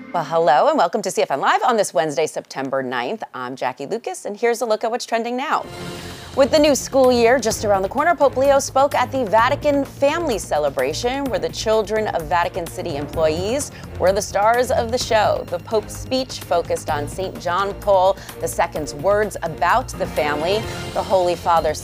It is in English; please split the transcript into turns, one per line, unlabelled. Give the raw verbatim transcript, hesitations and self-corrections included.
Well, hello and welcome to C F N Live on this Wednesday, September ninth. I'm Jackie Lucas, and here's a look at what's trending now. With the new school year just around the corner, Pope Leo spoke at the Vatican Family Celebration, where the children of Vatican City employees were the stars of the show. The Pope's speech focused on Saint John Paul the Second's words about the family. The Holy Father